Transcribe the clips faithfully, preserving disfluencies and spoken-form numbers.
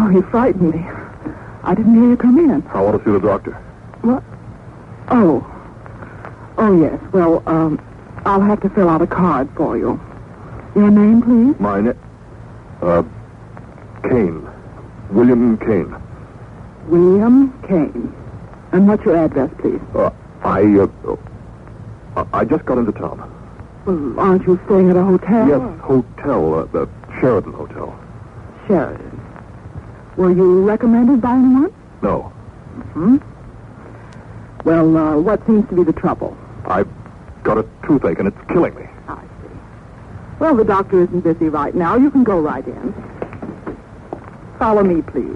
Oh, you frightened me. I didn't hear you come in. I want to see the doctor. What? Oh. Oh, yes. Well, um, I'll have to fill out a card for you. Your name, please? My name? Uh, Kane. William Kane. William Kane. And what's your address, please? Uh, I, uh, I just got into town. Well, aren't you staying at a hotel? Yes, hotel, uh, the Sheridan Hotel. Sheridan. Were you recommended by anyone? No. Hmm? Well, uh, what seems to be the trouble? I've got a toothache and it's killing me. I see. Well, the doctor isn't busy right now. You can go right in. Follow me, please.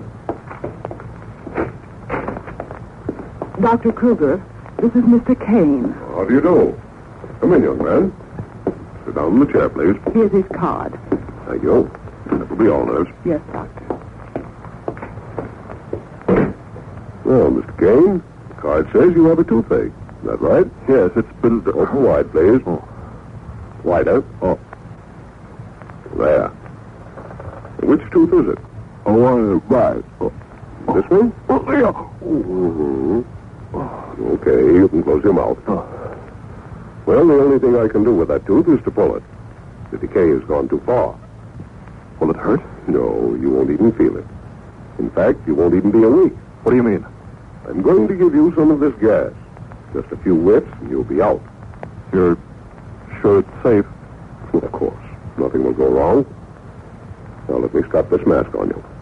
Doctor Kruger, this is Mister Kane. How do you do? Come in, young man. Sit down in the chair, please. Here's his card. Thank you. That will be all, nurse. Yes, doctor. Well, Mister Kane, the card says you have a toothache. Is that right? Yes, it's been... Open wide, please. Oh. Wider. Oh. There. Which tooth is it? Oh, one right. Oh. This one? Oh, yeah. Mm-hmm. Okay, you can close your mouth. Oh. Well, the only thing I can do with that tooth is to pull it. The decay has gone too far. Will it hurt? No, you won't even feel it. In fact, you won't even be awake. What do you mean? I'm going to give you some of this gas. Just a few whiffs and you'll be out. You're sure it's safe? Of course. Nothing will go wrong. Now let me strap this mask on you.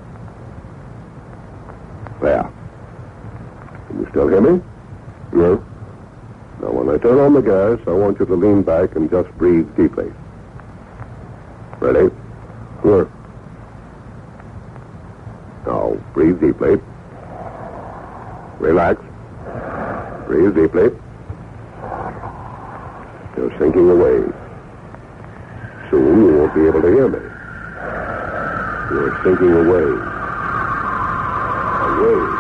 There. Can you still hear me? Yes. Now, when I turn on the gas, I want you to lean back and just breathe deeply. Ready? Sure. Now, breathe deeply. Relax. Breathe deeply. You're sinking away. Soon you won't be able to hear me. You're sinking away. Away.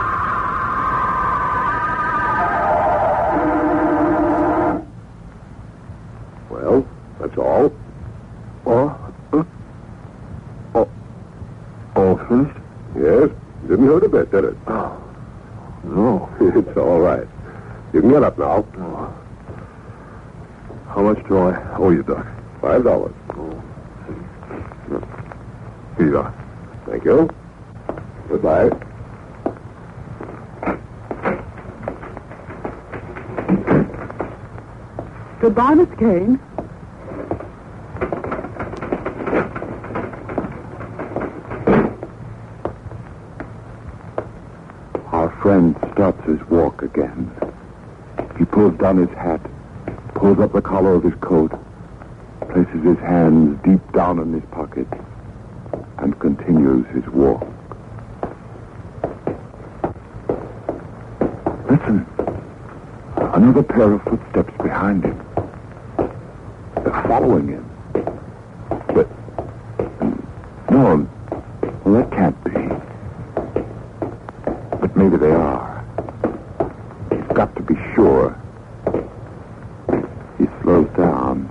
Well, that's all. Oh? Uh, oh. Oh, finished? Yes. Didn't hurt a bit, did it? Oh. No. It's all right. You can get up now. Oh. How much do I owe you, Doc? Five dollars. Oh. Here you are. Thank you. Goodbye. Goodbye, Miss Kane. Our friend starts his walk again. He pulls down his hat, pulls up the collar of his coat, places his hands deep down in his pocket, and continues his walk. Listen. Another pair of footsteps behind him. They're following him. But... No, well, that can't be. But maybe they are. He's got to be sure. He slows down.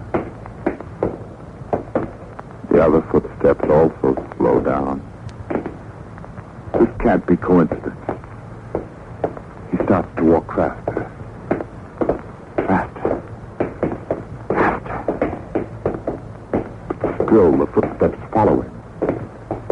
The other footsteps also slow down. This can't be coincidence. He starts to walk faster. Faster. Faster. But still, the footsteps follow him.